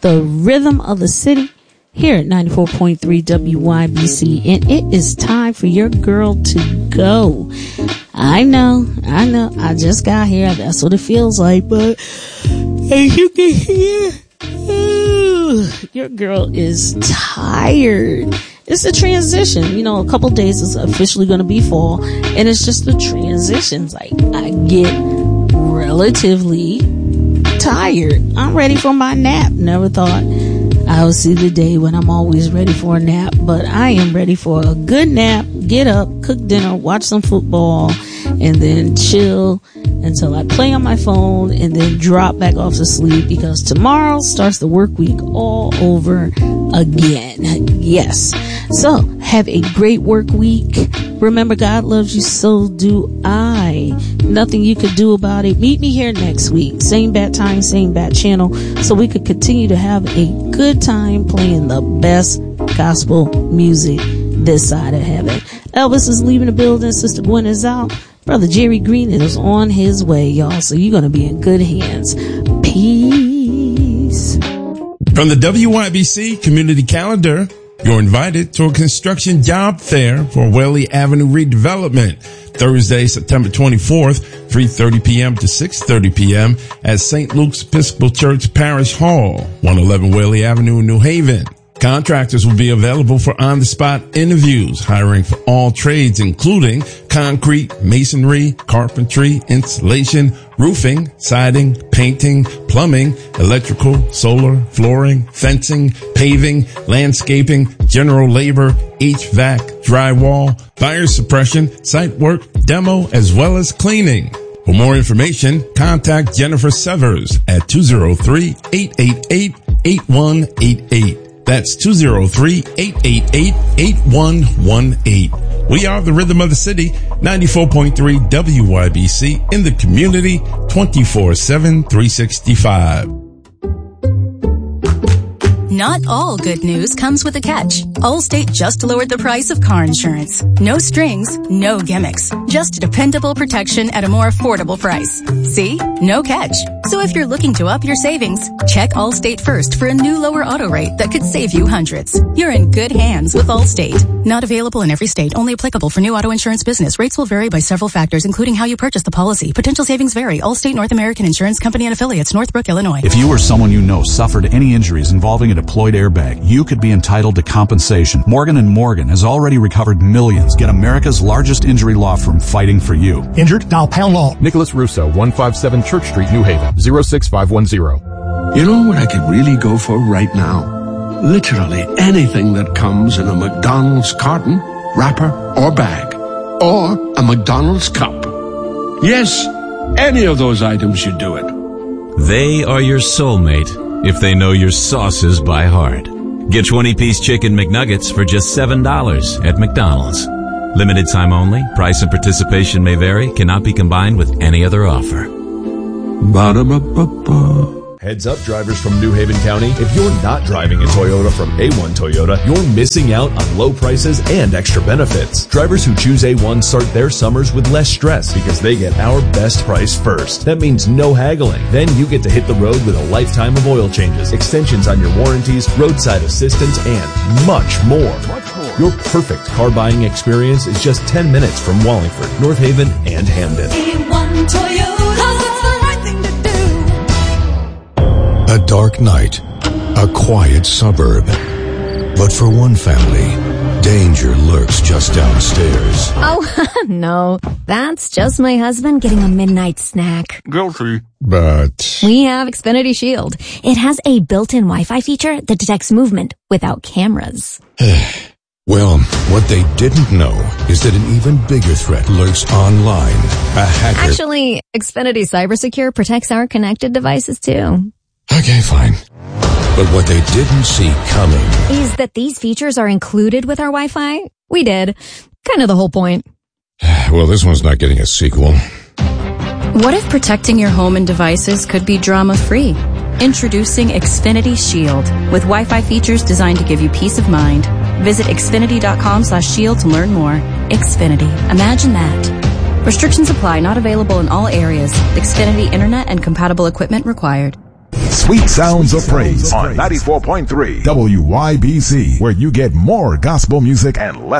the rhythm of the city here at 94.3 WYBC, and it is time for your girl to go. I know, I just got here, that's what it feels like, but as you can hear, your girl is tired. It's a transition, a couple days is officially going to be fall, and it's just the transitions. Like, I get relatively tired. I'm ready for my nap. Never thought I would see the day when I'm always ready for a nap, but I am ready for a good nap. Get up, cook dinner, watch some football, and then chill until I play on my phone and then drop back off to sleep, because tomorrow starts the work week all over again. Yes. So have a great work week. Remember, God loves you, so do I. Nothing you could do about it. Meet me here next week. Same bat time, same bat channel, so we could continue to have a good time playing the best gospel music this side of heaven. Elvis is leaving the building. Sister Gwen is out. Brother Jerry Green is on his way, y'all. So you're going to be in good hands. Peace. From the WYBC Community Calendar, you're invited to a construction job fair for Whaley Avenue redevelopment. Thursday, September 24th, 3:30 p.m. to 6:30 p.m. at St. Luke's Episcopal Church Parish Hall, 111 Whaley Avenue in New Haven. Contractors will be available for on-the-spot interviews, hiring for all trades, including concrete, masonry, carpentry, insulation, roofing, siding, painting, plumbing, electrical, solar, flooring, fencing, paving, landscaping, general labor, HVAC, drywall, fire suppression, site work, demo, as well as cleaning. For more information, contact Jennifer Severs at 203-888-8188. That's 203-888-8118. We are the Rhythm of the City, 94.3 WYBC in the community, 24/7, 365. Not all good news comes with a catch. Allstate just lowered the price of car insurance. No strings, no gimmicks. Just dependable protection at a more affordable price. See? No catch. So if you're looking to up your savings, check Allstate first for a new lower auto rate that could save you hundreds. You're in good hands with Allstate. Not available in every state. Only applicable for new auto insurance business. Rates will vary by several factors, including how you purchase the policy. Potential savings vary. Allstate North American Insurance Company and Affiliates, Northbrook, Illinois. If you or someone you know suffered any injuries involving a deployed airbag, you could be entitled to compensation. Morgan & Morgan has already recovered millions. Get America's largest injury law firm fighting for you. Injured? Dial pound law. Nicholas Russo, 157 Church Street, New Haven, 06510. You know what I could really go for right now? Literally anything that comes in a McDonald's carton, wrapper, or bag. Or a McDonald's cup. Yes, any of those items should do it. They are your soulmate if they know your sauces by heart. Get 20-piece chicken McNuggets for just $7 at McDonald's. Limited time only. Price and participation may vary. Cannot be combined with any other offer. Ba-da-ba-ba-ba. Heads up, drivers from New Haven County. If you're not driving a Toyota from A1 Toyota, you're missing out on low prices and extra benefits. Drivers who choose A1 start their summers with less stress because they get our best price first. That means no haggling. Then you get to hit the road with a lifetime of oil changes, extensions on your warranties, roadside assistance, and much more. Your perfect car buying experience is just 10 minutes from Wallingford, North Haven, and Hamden. A1 Toyota. A dark night, a quiet suburb. But for one family, danger lurks just downstairs. Oh, no. That's just my husband getting a midnight snack. Guilty. But We have Xfinity Shield. It has a built-in Wi-Fi feature that detects movement without cameras. well, what they didn't know is that an even bigger threat lurks online. A hacker. Actually, Xfinity CyberSecure protects our connected devices too. Okay, fine. But what they didn't see coming is that these features are included with our Wi-Fi. We did. Kind of the whole point. Well, this one's not getting a sequel. What if protecting your home and devices could be drama-free? Introducing Xfinity Shield with Wi-Fi features designed to give you peace of mind. Visit Xfinity.com/shield to learn more. Xfinity. Imagine that. Restrictions apply. Not available in all areas. Xfinity Internet and compatible equipment required. Sweet Sounds of Praise on 94.3 WYBC, where you get more gospel music and less